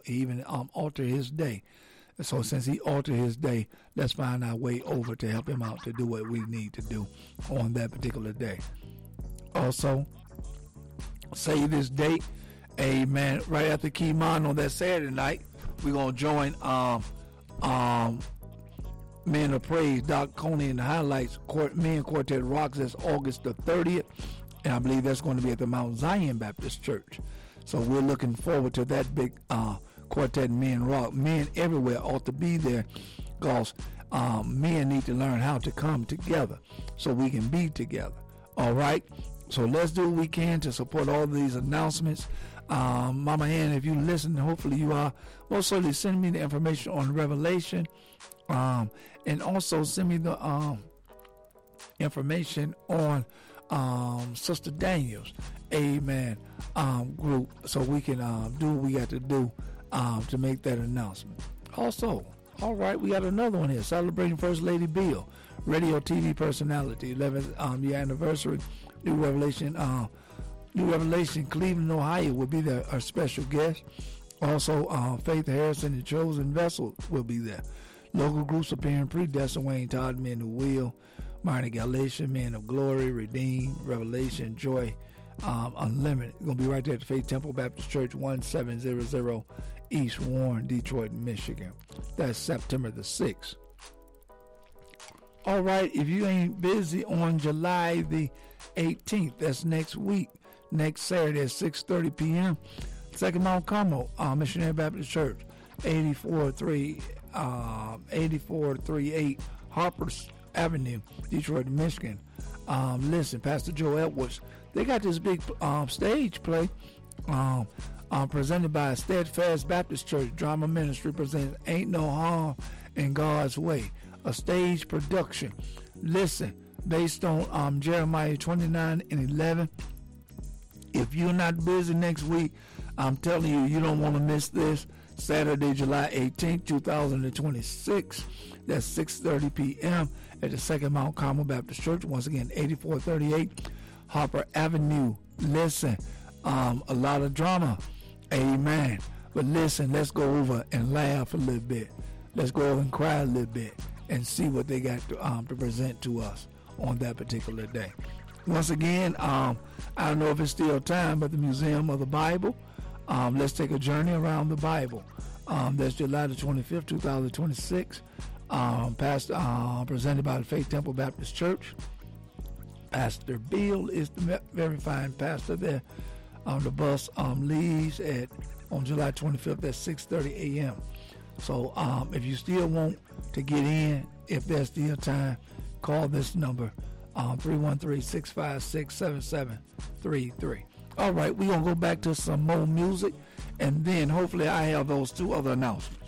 even alter his day. So since he altered his day, let's find our way over to help him out to do what we need to do on that particular day. Also, save this date. Amen. Right after Kimon on that Saturday night, we're going to join Men of Praise, Doc Coney and the Highlights, Men Quartet Rocks. That's August the 30th. And I believe that's going to be at the Mount Zion Baptist Church. So we're looking forward to that big Quartet Men Rock. Men everywhere ought to be there because men need to learn how to come together so we can be together. All right? So let's do what we can to support all these announcements. Mama Ann, if you listen, hopefully you are. Most certainly send me the information on Revelation. And also send me the information on Sister Daniels, amen, group, so we can do what we got to do to make that announcement. Also, all right, we got another one here, celebrating First Lady Bill, radio TV personality, 11th year anniversary. New Revelation, Cleveland, Ohio will be there, our special guest. Also, Faith Harrison and Chosen Vessel will be there. Local groups appearing: Predestined, Wayne Todd, Men Who Will, Minor Galatian, Men of Glory, Redeemed, Revelation, Joy, Unlimited. Going to be right there at the Faith Temple Baptist Church, 1700 East Warren, Detroit, Michigan. That's September the 6th. All right, if you ain't busy on July the 18th, that's next week, next Saturday at 6:30 p.m., Second Mount Carmel Missionary Baptist Church, 8438 Harper's Avenue, Detroit, Michigan. Listen, Pastor Joe Edwards, they got this big stage play presented by Steadfast Baptist Church Drama Ministry, presents Ain't No Harm in God's Way, a stage production. Listen, based on Jeremiah 29:11. If you're not busy next week, I'm telling you, you don't want to miss this. Saturday, July 18th, 2026. That's 6:30 p.m. at the Second Mount Carmel Baptist Church. Once again, 8438 Harper Avenue. Listen, a lot of drama. Amen. But listen, let's go over and laugh a little bit. Let's go over and cry a little bit and see what they got to present to us on that particular day. Once again, I don't know if it's still time, but the Museum of the Bible. Let's take a journey around the Bible. That's July the 25th, 2026. Presented by the Faith Temple Baptist Church. Pastor Bill is the very fine pastor there. The bus leaves on July 25th at 6:30 a.m. So if you still want to get in, if there's still time, call this number, 313-656-7733. All right, we're going to go back to some more music, and then hopefully I have those two other announcements.